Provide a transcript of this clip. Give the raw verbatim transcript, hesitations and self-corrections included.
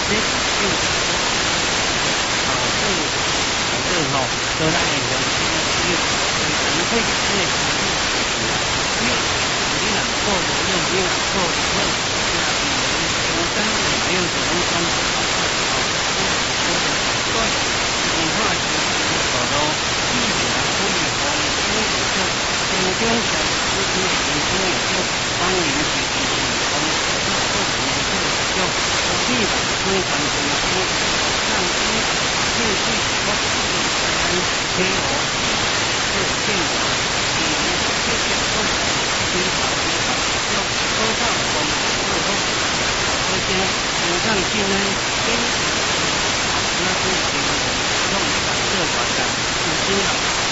这就啊，这这吼，都咱的乡亲有，咱可以这个乡亲是啊，因为你若做无用，你若做无用，那乡山还有这种种好好好，我我对文化是走路，自然可以从生活中，从中小事情从生活中帮人学习从那个人的这种，你把它关关注住，让你兴趣或者是咱配合是变化，嗯，这些都是非常非常要多少我们多少，而且加上现在经济那是这个用感受感的，是经常。